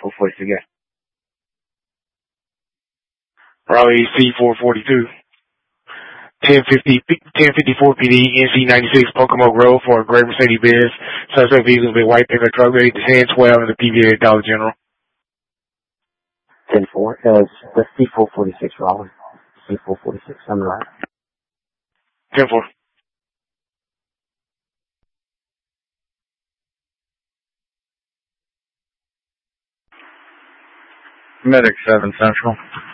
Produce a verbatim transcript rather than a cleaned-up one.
four forty-six, yeah. Raleigh C four forty-two. ten fifty, ten fifty-four P D, N C ninety-six, Pocomoke Road for a gray Mercedes-Benz. Suspect vehicle will be white pickup truck ready to ten twelve in the P V A Dollar General. ten four, uh, the C four forty-six, Raleigh. C four forty-six, I'm right. ten four. Medic seven Central.